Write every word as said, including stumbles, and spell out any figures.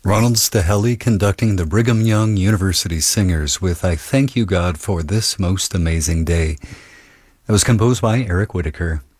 Ronald Stahelli conducting the Brigham Young University Singers with I Thank You God for This Most Amazing Day. It was composed by Eric Whitacre.